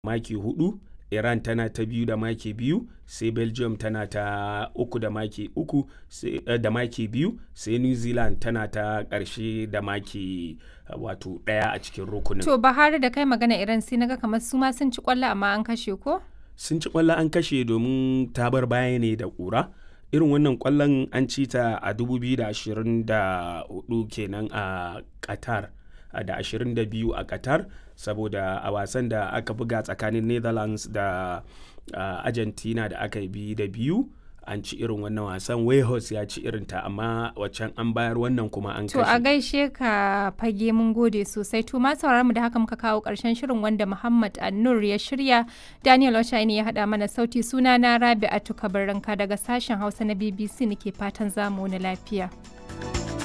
maki 4, Iran tana ta biyu da maki 2, sai Belgium tana ta uku da maki 3 da maki 2, sai New Zealand tana ta ƙarshe da maki wato 1 a cikin rukunin. To Bahari da kai magana Iran sai naga kamar su ma sun ci kwallo amma an kashe ko? Sun ci kwallo an kashe domin ta bar baya ne da ƙura. Irin wannan kwallon an ci ta a 2024 kenan a Qatar. Da 22 a Qatar, saboda a wasan da aka buga tsakanin Netherlands da Argentina da aka yi 2-2 an ci irin wannan wasan. Wales ya ci irinta amma waccan an bayar, wannan kuma an kashe. To a gaishe ka Fage, mun gode sosai. To ma sauraron mu da haka muka kawo ƙarshen shirin wanda Muhammad Annur ya shirya, Daniel Oshaini ya haɗa mana sauti, suna na Rabi'atu Kabaranka daga sashen Hausa na BBC nake fatan zamu wani lafiya.